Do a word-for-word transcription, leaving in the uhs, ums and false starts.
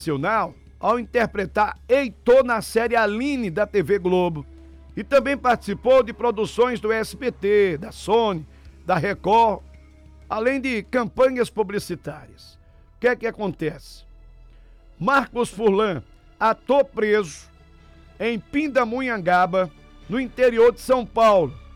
nacional ao interpretar Heitor na série Aline da T V Globo e também participou de produções do S B T, da Sony, da Record, além de campanhas publicitárias. O que é que acontece? Marcos Furlan, ator preso em Pindamonhangaba, no interior de São Paulo,